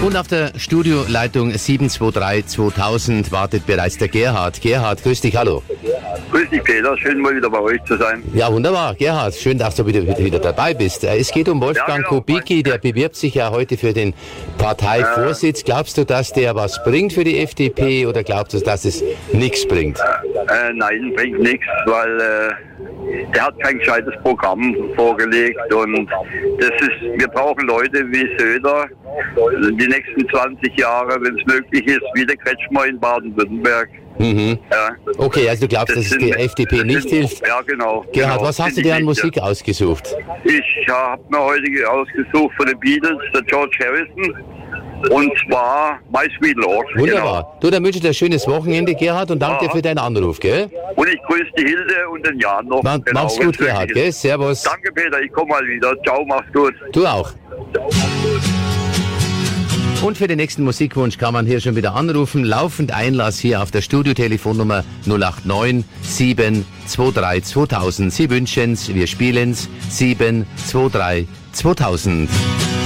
Und auf der Studioleitung 723 2000 wartet bereits der Gerhard. Gerhard, grüß dich, hallo. Grüß dich, Peter. Schön, mal wieder bei euch zu sein. Ja, wunderbar. Gerhard, schön, dass du wieder dabei bist. Es geht um Wolfgang Kubicki, der bewirbt sich ja heute für den Parteivorsitz. Glaubst du, dass der was bringt für die FDP oder glaubst du, dass es nichts bringt? Nein, bringt nichts, weil der hat kein gescheites Programm vorgelegt und wir brauchen Leute wie Söder die nächsten 20 Jahre, wenn es möglich ist, wie der Kretschmer in Baden-Württemberg. Mhm. Ja. Okay, also du glaubst, dass es der FDP nicht hilft? Ja, genau. Gerhard, was hast du dir an Musik ausgesucht? Ich habe mir heute ausgesucht von den Beatles, der George Harrison. Und zwar My Sweet Lord. Wunderbar. Genau. Du, dann wünsche ich dir ein schönes Wochenende, Gerhard, und danke dir für deinen Anruf, gell? Und ich grüße die Hilde und den Jan noch. Mach's gut, Gerhard, gell? Servus. Danke, Peter. Ich komme mal wieder. Ciao, mach's gut. Du auch. Und für den nächsten Musikwunsch kann man hier schon wieder anrufen. Laufend Einlass hier auf der Studiotelefonnummer 089 723 2000. Sie wünschen's, wir spielen's. 723 2000.